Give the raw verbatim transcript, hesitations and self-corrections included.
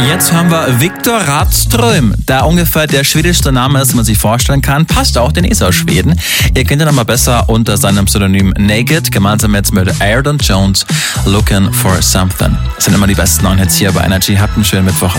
Jetzt haben wir Viktor Radström, der ungefähr der schwedischste Name ist, den man sich vorstellen kann. Passt auch, denn ist aus Schweden. Ihr kennt ihn aber besser unter seinem Pseudonym Naked, gemeinsam jetzt mit Ayrton Jones, Looking for Something. Das sind immer die besten neuen Hits hier bei Energy. Habt einen schönen Mittwochabend.